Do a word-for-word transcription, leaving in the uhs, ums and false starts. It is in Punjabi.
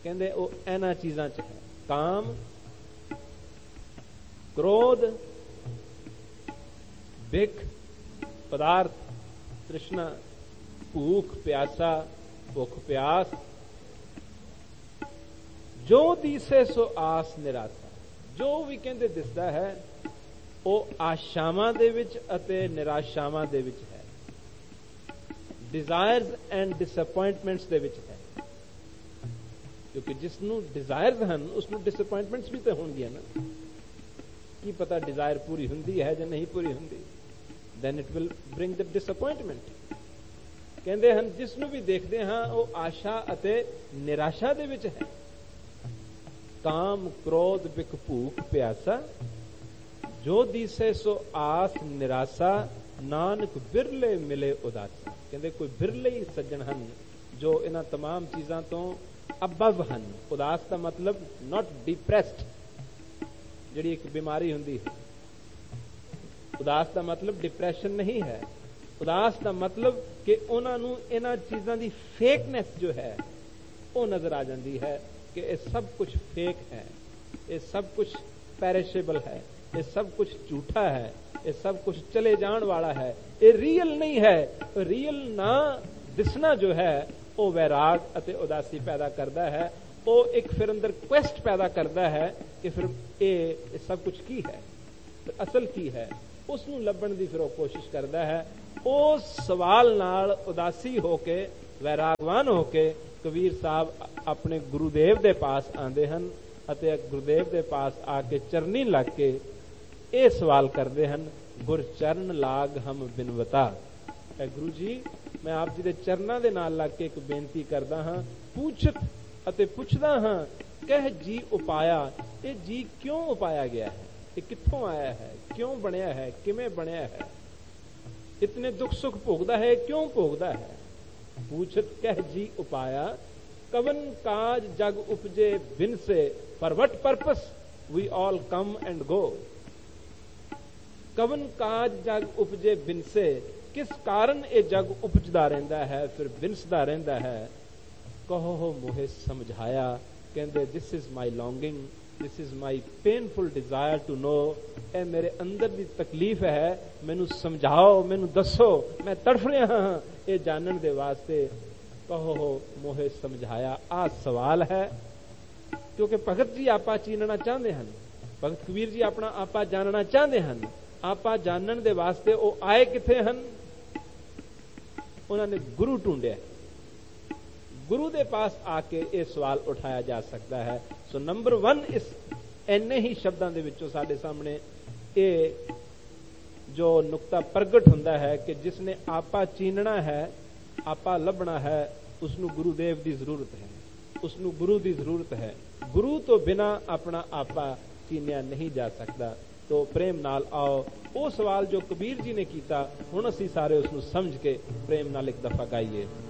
ਕਹਿੰਦੇ ਉਹ ਇਹਨਾਂ ਚੀਜ਼ਾਂ ਚ ਹੈ, ਕਾਮ, क्रोध, भिख, पदार्थ, तृष्णा, भूख प्यासा, भुख प्यास, जो दिसे सो आस निराशा। जो भी कहते दिसदा है ਉਹ ਆਸ਼ਾਵਾਂ ਦੇ ਵਿੱਚ ਅਤੇ ਨਿਰਾਸ਼ਾਵਾਂ ਦੇ ਵਿੱਚ ਹੈ, ਡਿਜ਼ਾਇਰਸ ਐਂਡ ਡਿਸਅਪੁਆਇੰਟਮੈਂਟਸ ਦੇ ਵਿੱਚ ਹੈ। ਕਿਉਂਕਿ ਜਿਸ ਨੂੰ ਡਿਜ਼ਾਇਰਸ ਹਨ ਉਸ ਨੂੰ ਡਿਸਅਪੁਆਇੰਟਮੈਂਟਸ ਵੀ ਤਾਂ ਹੋਣਗੀਆਂ ਨਾ। ਕੀ ਪਤਾ ਡਿਜ਼ਾਇਰ ਪੂਰੀ ਹੁੰਦੀ ਹੈ ਜਾਂ ਨਹੀਂ ਪੂਰੀ ਹੁੰਦੀ, ਦੈਨ ਇਟ ਵਿਲ ਬ੍ਰਿੰਗ ਦ ਡਿਸਅਪੁਆਇੰਟਮੈਂਟ। ਕਹਿੰਦੇ ਹਨ ਜਿਸ ਨੂੰ ਵੀ ਦੇਖਦੇ ਹਾਂ ਉਹ ਆਸ਼ਾ ਅਤੇ ਨਿਰਾਸ਼ਾ ਦੇ ਵਿੱਚ ਹੈ। ਕਾਮ, ਕ੍ਰੋਧ, ਬਿਕ, ਭੂਖ, ਪਿਆਸਾ, ਜੋ ਦੀਸੇ ਸੋ ਆਸ ਨਿਰਾਸ਼ਾ, ਨਾਨਕ ਬਿਰਲੇ ਮਿਲੇ ਉਦਾਸੀ। ਕਹਿੰਦੇ ਕੋਈ ਬਿਰਲੇ ਹੀ ਸੱਜਣ ਹਨ ਜੋ ਇਹਨਾਂ तमाम ਚੀਜ਼ਾਂ ਤੋਂ ਅਬਵ ਹਨ। ਉਦਾਸ ਦਾ ਮਤਲਬ ਨਾਟ ਡਿਪਰੈਸਡ, ਜਿਹੜੀ ਇੱਕ ਬਿਮਾਰੀ ਹੁੰਦੀ ਹੈ। ਉਦਾਸ ਦਾ ਮਤਲਬ ਡਿਪਰੈਸ਼ਨ ਨਹੀਂ ਹੈ। ਉਦਾਸ ਦਾ ਮਤਲਬ ਕਿ ਉਹਨਾਂ ਨੂੰ ਇਹਨਾਂ ਚੀਜ਼ਾਂ ਦੀ ਫੇਕਨੈਸ ਜੋ ਹੈ ਉਹ ਨਜ਼ਰ ਆ ਜਾਂਦੀ ਹੈ ਕਿ ਇਹ ਸਭ ਕੁਝ ਫੇਕ ਹੈ, ਇਹ ਸਭ ਕੁਝ ਪੈਰਿਸ਼ੇਬਲ ਹੈ, ਇਹ ਸਭ ਕੁਝ ਝੂਠਾ ਹੈ, ਇਹ ਸਭ ਕੁਝ ਚਲੇ ਜਾਣ ਵਾਲਾ ਹੈ, ਇਹ ਰੀਅਲ ਨਹੀਂ ਹੈ। ਰੀਅਲ ਨਾ ਦਿਸਣਾ ਜੋ ਹੈ ਉਹ ਵੈਰਾਗ ਅਤੇ ਉਦਾਸੀ ਪੈਦਾ ਕਰਦਾ ਹੈ। ਉਹ ਇੱਕ ਫਿਰ ਅੰਦਰ ਕੁਐਸਟ ਪੈਦਾ ਕਰਦਾ ਹੈ ਕਿ ਫਿਰ ਇਹ ਸਭ ਕੁਝ ਕੀ ਹੈ, ਅਸਲ ਕੀ ਹੈ। ਉਸ ਨੂੰ ਲੱਭਣ ਦੀ ਫਿਰ ਉਹ ਕੋਸ਼ਿਸ਼ ਕਰਦਾ ਹੈ। ਉਸ ਸਵਾਲ ਨਾਲ ਉਦਾਸੀ ਹੋ ਕੇ, ਵੈਰਾਗਵਾਨ ਹੋ ਕੇ ਕਬੀਰ ਸਾਹਿਬ ਆਪਣੇ ਗੁਰੂਦੇਵ ਦੇ ਪਾਸ ਆਉਂਦੇ ਹਨ ਅਤੇ ਗੁਰੂਦੇਵ ਦੇ ਪਾਸ ਆ ਕੇ ਚਰਨੀ ਲੱਗ ਕੇ ਇਹ ਸਵਾਲ ਕਰਦੇ ਹਨ, ਗੁਰ ਚਰਨ ਲਾਗ ਹਮ ਬਿਨਵਤਾ। ਐ ਗੁਰੂ ਜੀ, ਮੈਂ ਆਪ ਜੀ ਦੇ ਚਰਨਾਂ ਦੇ ਨਾਲ ਲੱਗ ਕੇ ਇੱਕ ਬੇਨਤੀ ਕਰਦਾ ਹਾਂ, ਪੁੱਛਤ ਅਤੇ ਪੁੱਛਦਾ ਹਾਂ, ਕਹਿ ਜੀ ਉਪਾਇਆ। ਇਹ ਜੀ ਕਿਉਂ ਉਪਾਇਆ ਗਿਆ ਹੈ, ਇਹ ਕਿੱਥੋਂ ਆਇਆ ਹੈ, ਕਿਉਂ ਬਣਿਆ ਹੈ, ਕਿਵੇਂ ਬਣਿਆ ਹੈ, ਇਤਨੇ ਦੁੱਖ ਸੁੱਖ ਭੋਗਦਾ ਹੈ, ਕਿਉਂ ਭੋਗਦਾ ਹੈ। ਪੁੱਛਤ ਕਹਿ ਜੀ ਉਪਾਇਆ, ਕਵਨ ਕਾਜ ਜਗ ਉਪਜੇ ਬਿਨ ਸੇ, for what purpose we all come and go. ਕਵਨ ਕਾਜ ਜਗ ਉਪਜੇ ਬਿਨ ਸੇ, ਕਿਸ ਕਾਰਨ ਇਹ ਜਗ ਉਪਜਦਾ ਰਹਿੰਦਾ ਹੈ, ਫਿਰ ਬਿਨਸਦਾ ਰਹਿੰਦਾ ਹੈ। ਕਹੋ ਮੋਹਿ ਸਮਝਾਇਆ। ਕਹਿੰਦੇ this is my ਲੌਂਗਿੰਗ, this is my painful desire to know. ਇਹ ਮੇਰੇ ਅੰਦਰ ਦੀ ਤਕਲੀਫ ਹੈ, ਮੈਨੂੰ ਸਮਝਾਓ, ਮੈਨੂੰ ਦੱਸੋ, ਮੈਂ ਤੜਫ ਰਿਹਾ ਹਾਂ ਇਹ ਜਾਣਨ ਦੇ ਵਾਸਤੇ। ਕਹੋ ਮੋਹਿ ਸਮਝਾਇਆ, ਆਹ ਸਵਾਲ ਹੈ। ਕਿਉਂਕਿ ਭਗਤ ਜੀ ਆਪਾ ਚੀਨਣਾ ਚਾਹੁੰਦੇ ਹਨ, ਭਗਤ ਕਬੀਰ ਜੀ ਆਪਣਾ ਆਪਾ ਜਾਣਨਾ ਚਾਹੁੰਦੇ ਹਨ। ਆਪਾ ਜਾਣਨ ਦੇ ਵਾਸਤੇ ਉਹ ਆਏ ਕਿੱਥੇ ਹਨ? ਉਹਨਾਂ ਨੇ ਗੁਰੂ ਢੂੰਡਿਆ। ਗੁਰੂ ਦੇ ਪਾਸ ਆ ਕੇ ਇਹ ਸਵਾਲ ਉਠਾਇਆ ਜਾ ਸਕਦਾ ਹੈ। ਸੋ ਨੰਬਰ ਵਨ, ਇਸ ਇੰਨੇ ਹੀ ਸ਼ਬਦਾਂ ਦੇ ਵਿੱਚੋਂ ਸਾਡੇ ਸਾਹਮਣੇ ਇਹ ਜੋ ਨੁਕਤਾ ਪ੍ਰਗਟ ਹੁੰਦਾ ਹੈ ਕਿ ਜਿਸ ਨੇ ਆਪਾ ਚੀਨਣਾ ਹੈ, ਆਪਾ ਲੱਭਣਾ ਹੈ, ਉਸ ਨੂੰ ਗੁਰੂਦੇਵ ਦੀ ਜ਼ਰੂਰਤ ਹੈ, ਉਸ ਨੂੰ ਗੁਰੂ ਦੀ ਜ਼ਰੂਰਤ ਹੈ। ਗੁਰੂ ਤੋਂ ਬਿਨਾਂ ਆਪਣਾ ਆਪਾ ਚੀਨਿਆ ਨਹੀਂ ਜਾ ਸਕਦਾ। ਤੋ ਪ੍ਰੇਮ ਨਾਲ ਆਓ, ਉਹ ਸਵਾਲ ਜੋ ਕਬੀਰ ਜੀ ਨੇ ਕੀਤਾ, ਹੁਣ ਅਸੀਂ ਸਾਰੇ ਉਸ ਨੂੰ ਸਮਝ ਕੇ ਪ੍ਰੇਮ ਨਾਲ ਇੱਕ ਦਫਾ ਗਾਈਏ।